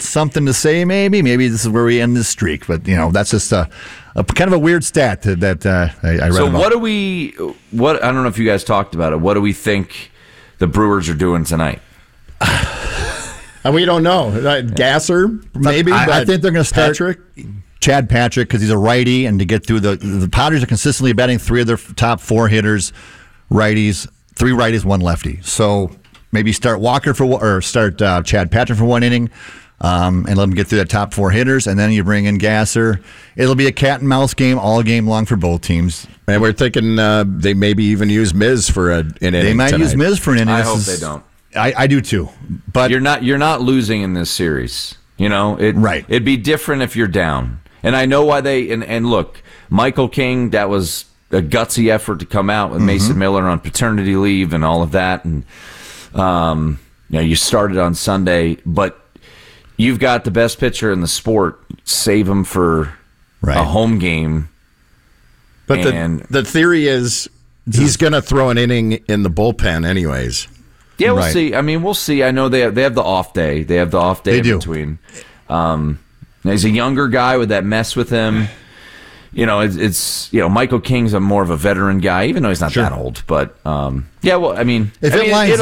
something to say. Maybe this is where we end this streak. But that's just a kind of a weird stat that I read So about. what I don't know if you guys talked about it. What do we think the Brewers are doing tonight? We don't know. Gasser, maybe. I think they're going to start Patrick. Chad Patrick because he's a righty, and to get through the Padres are consistently batting 3 of their top 4 hitters, righties, 3 righties, 1 lefty. So maybe start Walker start Chad Patrick for 1 inning, and let him get through that top 4 hitters, and then you bring in Gasser. It'll be a cat and mouse game all game long for both teams. And we're thinking they maybe even use Miz for an inning. They might tonight. use Miz for an inning. I hope they don't. I do too, but You're not losing in this series. Right. It'd be different if you're down. And I know why and look, Michael King, that was a gutsy effort to come out with Mason Miller on paternity leave and all of that. And you started on Sunday, but you've got the best pitcher in the sport. Save him for a home game. But the theory is he's going to throw an inning in the bullpen anyways. Yeah, we'll see. I mean, we'll see. I know they have the off day. They have the off day in between. He's a younger guy with that mess with him. It's Michael King's more of a veteran guy, even though he's not that old. But if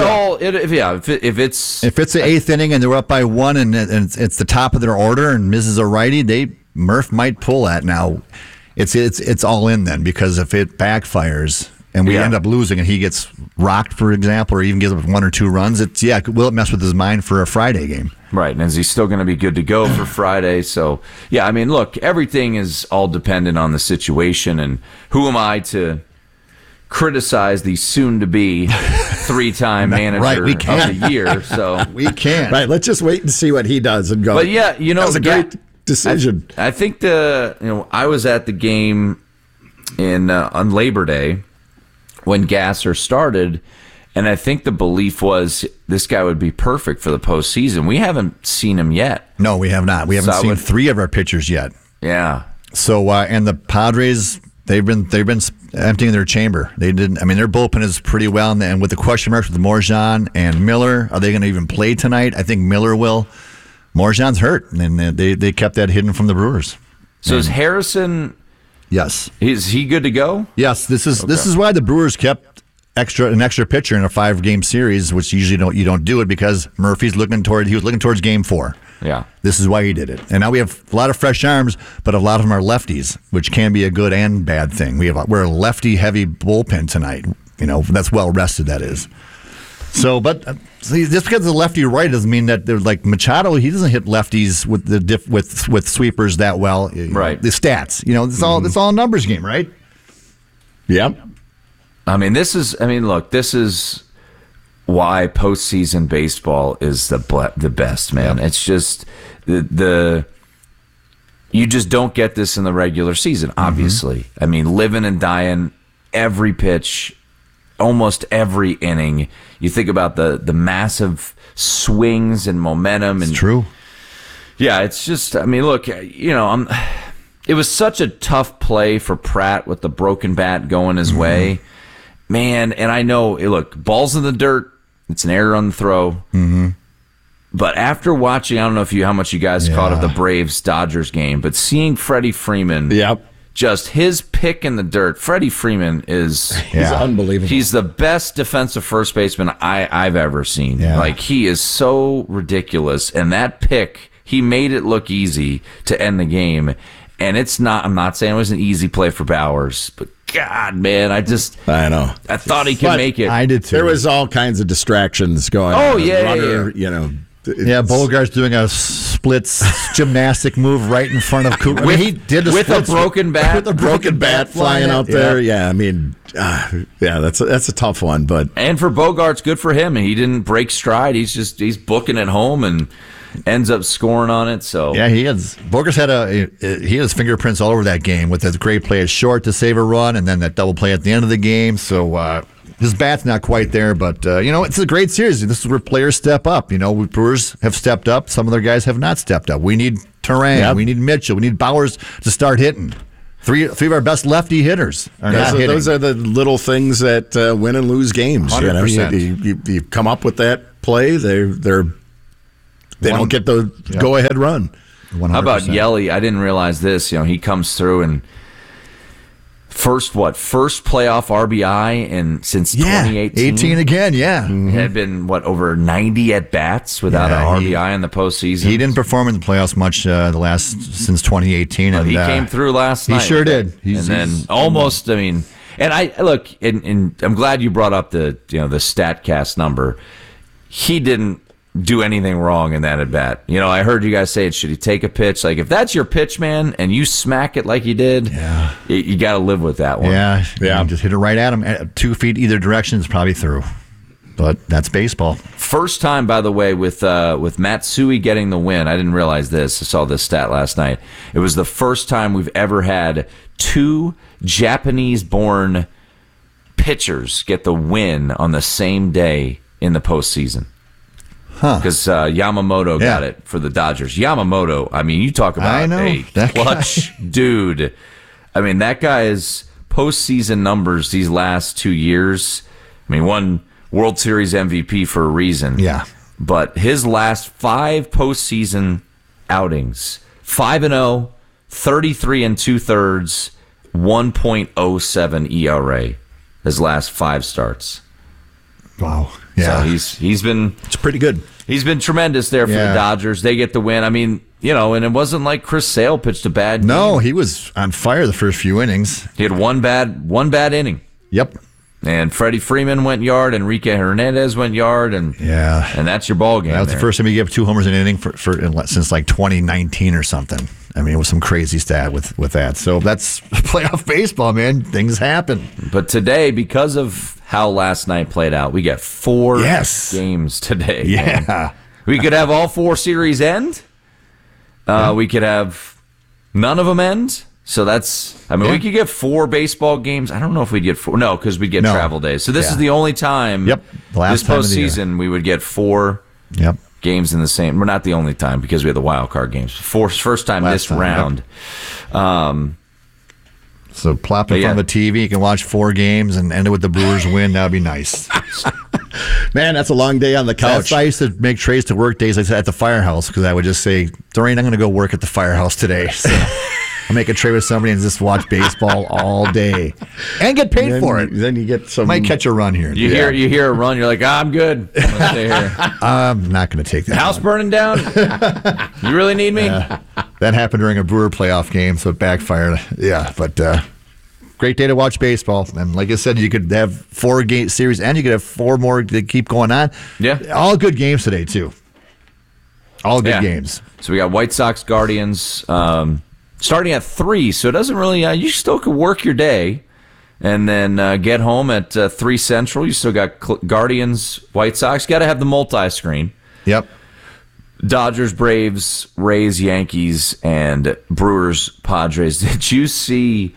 it's the 8th inning and they're up by 1 and it's the top of their order and Miz is a righty, Murph might pull that. Now, it's all in then, because if it backfires and we end up losing and he gets rocked, for example, or even gives up 1 or 2 runs, will it mess with his mind for a Friday game? Right, and is he still going to be good to go for Friday? So, look, everything is all dependent on the situation, and who am I to criticize the soon-to-be 3-time manager of the year? So we can't. Right, let's just wait and see what he does and go. But that was a great decision. I think I was at the game on Labor Day when Gasser started, and I think the belief was this guy would be perfect for the postseason. We haven't seen him yet. No, we have not. We haven't seen 3 of our pitchers yet. Yeah. So and the Padres, they've been emptying their chamber. They didn't. I mean, their bullpen is pretty well, and with the question marks with Morjan and Miller, are they going to even play tonight? I think Miller will. Morjan's hurt, and they kept that hidden from the Brewers. So is Harrison? Yes. Is he good to go? Yes. This is why the Brewers kept an extra pitcher in a 5-game series, which usually you don't do it, because Murphy's looking towards Game 4. Yeah. This is why he did it. And now we have a lot of fresh arms, but a lot of them are lefties, which can be a good and bad thing. We're a lefty heavy bullpen tonight. That's well rested, that is. So, but just because the lefty right doesn't mean that they're like Machado. He doesn't hit lefties with sweepers that well. Right. The stats. It's all a numbers game, right? Yep. I mean, this is why postseason baseball is the best, man. Yeah. It's just you just don't get this in the regular season, obviously. I mean, living and dying every pitch, almost every inning. You think about the massive swings and momentum. It's true. Yeah, it's just, I mean, look, it was such a tough play for Pratt with the broken bat going his way. Man, and I know, look, ball's in the dirt. It's an error on the throw. Mm-hmm. But after watching, I don't know how much you guys caught of the Braves-Dodgers game, but seeing Freddie Freeman, just his pick in the dirt. Freddie Freeman he's unbelievable. He's the best defensive first baseman I've ever seen. Yeah. Like, he is so ridiculous. And that pick, he made it look easy to end the game. And I'm not saying it was an easy play for Bowers, but God, man, I know. I thought he could make it. I did too. There was all kinds of distractions going on. Oh, yeah. Bogart's doing a splits gymnastic move right in front of Cooper. He did with a broken bat. With a broken bat flying out there. Yeah, I mean, that's a tough one. And for Bogarts, good for him. He didn't break stride. He's booking it home and ends up scoring on it. So yeah, Bogarts had his fingerprints all over that game with that great play at short to save a run, and then that double play at the end of the game. So his bat's not quite there, but it's a great series. This is where players step up. Brewers have stepped up. Some of their guys have not stepped up. We need Turan. We need Mitchell. We need Bowers to start hitting. Three of our best lefty hitters are not hitting. Those are the little things that win and lose games. 100%. You come up with that play. They're They don't get the go-ahead run. 100%. How about Yelly? I didn't realize this. He comes through and first playoff RBI since 2018. 18 again, yeah. Had been over 90 at bats without an RBI in the postseason. He didn't perform in the playoffs much since 2018. But he came through last night. He sure did. Almost. I mean, and I'm glad you brought up the StatCast number. He didn't do anything wrong in that at bat. I heard you guys say it. Should he take a pitch? Like, if that's your pitch, man, and you smack it like he did, you got to live with that one. Yeah. Just hit it right at him. 2 feet either direction is probably through. But that's baseball. First time, by the way, with Matsui getting the win. I didn't realize this. I saw this stat last night. It was the first time we've ever had 2 Japanese-born pitchers get the win on the same day in the postseason. Because Yamamoto got it for the Dodgers. Yamamoto, I mean, you talk about a clutch dude. I mean, that guy's postseason numbers these last 2 years. I mean, won World Series MVP for a reason. Yeah. But his last 5 postseason outings, 5-0, 33 2/3, 1.07 ERA. His last 5 starts. Wow. Yeah. So he's been... It's pretty good. He's been tremendous there for the Dodgers. They get the win. I mean, and it wasn't like Chris Sale pitched a bad game. No, he was on fire the first few innings. He had one bad inning. Yep. And Freddie Freeman went yard, Enrique Hernandez went yard, and that's your ball game. That was the first time he gave 2 homers in an inning since like 2019 or something. I mean, it was some crazy stat with that. So that's playoff baseball, man. Things happen. But today, because of how last night played out, we get 4 games today. Yeah. Man. We could have all 4 series end. We could have none of them end. So we could get 4 baseball games. I don't know if we'd get 4. No, because we'd get travel days. So this is the only time this postseason we would get 4 games in the same. We're not the only time because we have the wild card games. First time this round. So plop in front of the TV. You can watch 4 games and end it with the Brewers win. That would be nice. Man, that's a long day on the couch. I used to make trades to work days at the firehouse because I would just say, Doreen, I'm going to go work at the firehouse today. So I'll make a trade with somebody and just watch baseball all day and get paid for it. Then you get some. Might catch a run here. You hear a run. You're like, I'm good. I'm going to stay here. I'm not going to take that. House burning down. You really need me? That happened during a Brewer playoff game, so it backfired. Yeah, but great day to watch baseball. And like I said, you could have 4 game series, and you could have 4 more that keep going on. Yeah, all good games today too. All good games. So we got White Sox Guardians starting at 3. So it doesn't really. You still could work your day, and then get home at 3 Central. You still got Guardians, White Sox. Got to have the multi-screen. Yep. Dodgers, Braves, Rays, Yankees, and Brewers, Padres. Did you see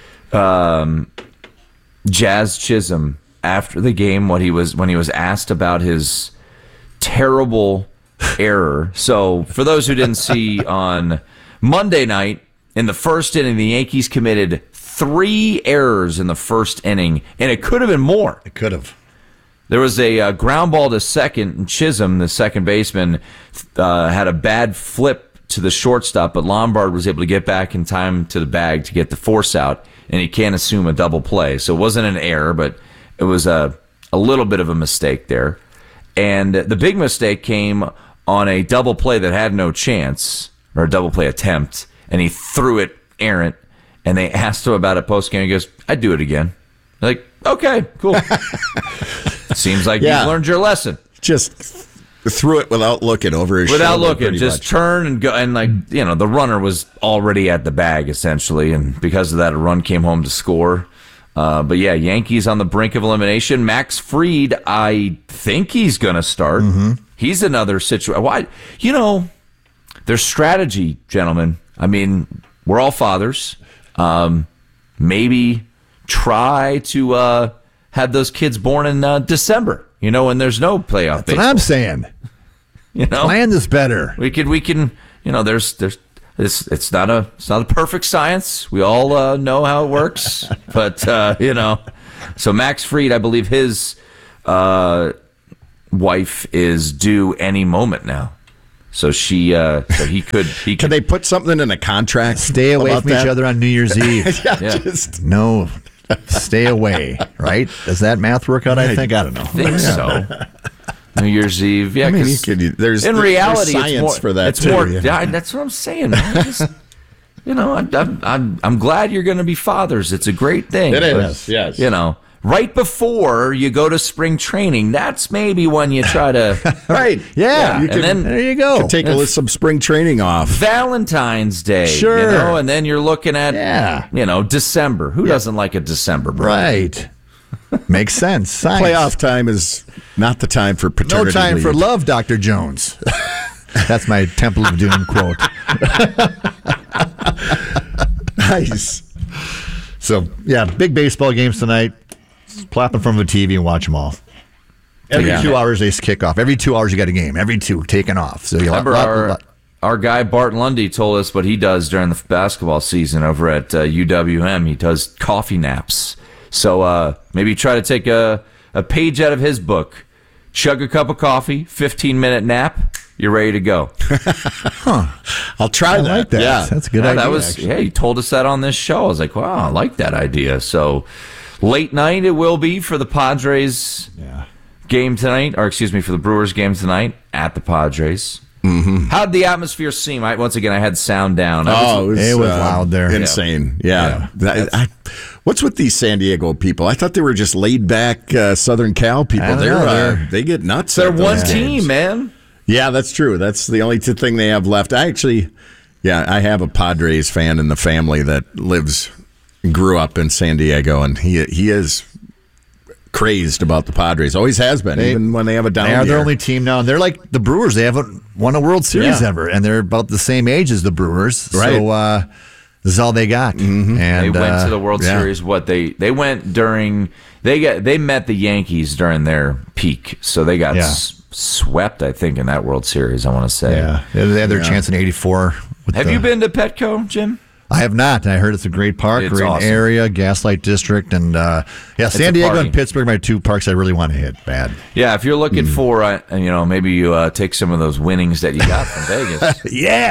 Jazz Chisholm after the game when he was asked about his terrible error? So for those who didn't see, on Monday night in the first inning, the Yankees committed 3 errors in the first inning, and it could have been more. It could have. There was a ground ball to second, and Chisholm, the second baseman, had a bad flip to the shortstop, but Lombard was able to get back in time to the bag to get the force out, and he can't assume a double play. So it wasn't an error, but it was a little bit of a mistake there. And the big mistake came on a double play that had no chance, or a double play attempt, and he threw it errant, and they asked him about it post-game. He goes, I'd do it again. They're like, okay, cool. Seems like you've learned your lesson. Just threw it without looking over his shoulder. Without looking, just turn and go. And the runner was already at the bag, essentially. And because of that, a run came home to score. But yeah, Yankees on the brink of elimination. Max Fried, I think he's going to start. Mm-hmm. He's another situation. Why? Their strategy, gentlemen. I mean, we're all fathers. Maybe try to have those kids born in December, when there's no playoff baseball. That's what I'm saying. Plan this better. We can, there's it's not a perfect science. We all know how it works, but so Max Fried, I believe his wife is due any moment now. So he could. Can they put something in a contract? Stay away from each other on New Year's Eve. No, stay away. Right? Does that math work out? I think. I don't know. I think so. New Year's Eve. Yeah, I mean, there's reality, science it's more, for that it's too. More, yeah. That's what I'm saying, man. I'm glad you're going to be fathers. It's a great thing. It is. Yes. Right before you go to spring training, that's maybe when you try to. Right. Yeah. And then there you go. Take some spring training off. Valentine's Day. Sure. And then you're looking at, December. Who doesn't like a December break? Right. Makes sense. Science. Playoff time is not the time for paternity No time leave. for love, Dr. Jones. That's my Temple of Doom quote. Nice. So, yeah, big baseball games tonight. Plop in front of the TV and watch them all. Every 2 hours they kick off. Every 2 hours you got a game. Every 2 taking off. So you remember our guy Bart Lundy told us what he does during the basketball season over at UWM. He does coffee naps. So maybe try to take a page out of his book. Chug a cup of coffee, 15-minute nap. You're ready to go. I'll try that. I like that. Yeah. That's a good idea. He told us that on this show. I was like, wow, I like that idea. So late night it will be for the Padres game tonight, or excuse me, for the Brewers game tonight at the Padres. Mm-hmm. How'd the atmosphere seem? Once again, I had sound down. It was loud there. Insane. Yeah. What's with these San Diego people? I thought they were just laid back Southern Cal people. They get nuts. They're at those one games. team, man. Yeah, that's true. That's the only thing they have left. I have a Padres fan in the family that grew up in San Diego, and he is crazed about the Padres. Always has been, even when they have a down year. They are their only team now. They're like the Brewers. They haven't won a World Series ever, and they're about the same age as the Brewers. Right. So this is all they got. Mm-hmm. And they went to the World Series. They went during they met the Yankees during their peak, so they got swept, I think, in that World Series. I want to say. Yeah, they had their chance in '84. Have you been to Petco, Jim? I have not. I heard it's a great park, great awesome. area, Gaslight District, and San Diego and Pittsburgh are my 2 parks I really want to hit bad. Yeah, if you're looking for, maybe you take some of those winnings that you got from Vegas.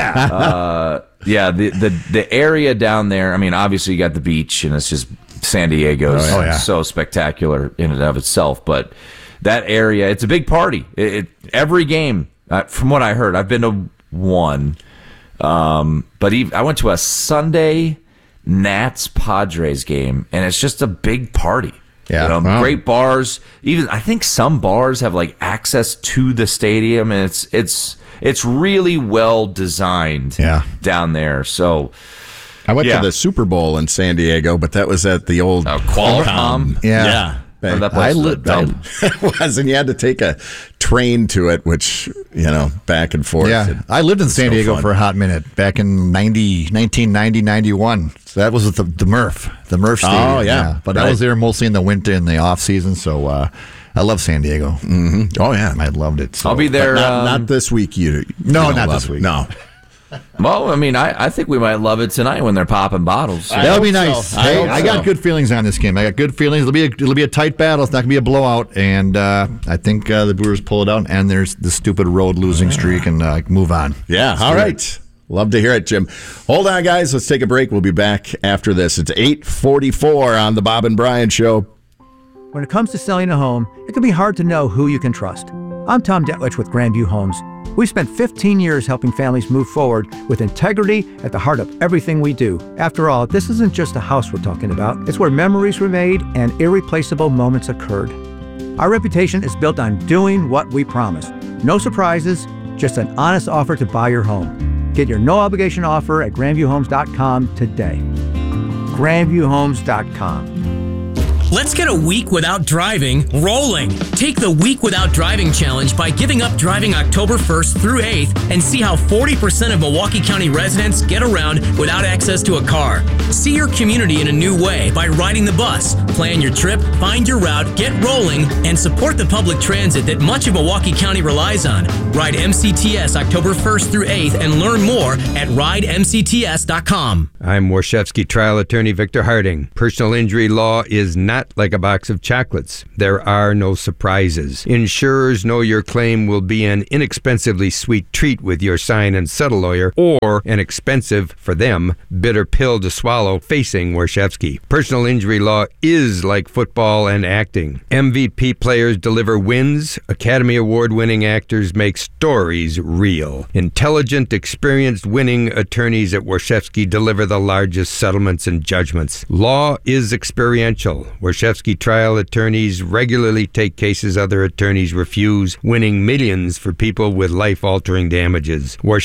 The area down there. I mean, obviously you got the beach, and it's just San Diego's so spectacular in and of itself. But that area, it's a big party. Every game, from what I heard, I've been to one. But I went to a Sunday Nats Padres game, and it's just a big party. Yeah, great bars. Even I think some bars have like access to the stadium, and it's really well designed. Down there. So I went to the Super Bowl in San Diego, but that was at the old Qualcomm. Yeah. I lived dumb. It was, and you had to take a train to it, which, back and forth. Yeah, I lived in San Diego for a hot minute back in 1990, 91. So that was the Murph Stadium. Oh, yeah. But I was there mostly in the winter and the off season, so I love San Diego. Mm-hmm. Oh, yeah. I loved it. So. I'll be there. Not this week. Not this week. No. Well, I mean, I think we might love it tonight when they're popping bottles. That'll be nice. So. I got good feelings on this game. I got good feelings. It'll be a tight battle. It's not going to be a blowout. And I think the Brewers pull it out. And there's the stupid road losing streak and move on. Yeah. All right. Love to hear it, Jim. Hold on, guys. Let's take a break. We'll be back after this. It's 8:44 on the Bob and Brian Show. When it comes to selling a home, it can be hard to know who you can trust. I'm Tom Detwich with Grandview Homes. We've spent 15 years helping families move forward with integrity at the heart of everything we do. After all, this isn't just a house we're talking about. It's where memories were made and irreplaceable moments occurred. Our reputation is built on doing what we promise. No surprises, just an honest offer to buy your home. Get your no-obligation offer at grandviewhomes.com today. grandviewhomes.com. Let's get a week without driving rolling. Take the Week Without Driving Challenge by giving up driving October 1st through 8th and see how 40% of Milwaukee County residents get around without access to a car. See your community in a new way by riding the bus. Plan your trip, find your route, get rolling, and support the public transit that much of Milwaukee County relies on. Ride MCTS October 1st through 8th and learn more at ridemcts.com. I'm Warshevsky trial attorney Victor Harding. Personal injury law is not not like a box of chocolates. There are no surprises. Insurers know your claim will be an inexpensively sweet treat with your sign and settle lawyer, or an expensive, for them, bitter pill to swallow facing Warshevsky. Personal injury law is like football and acting. MVP players deliver wins. Academy Award-winning actors make stories real. Intelligent, experienced, winning attorneys at Warshevsky deliver the largest settlements and judgments. Law is experiential. Warshevsky trial attorneys regularly take cases other attorneys refuse, winning millions for people with life-altering damages.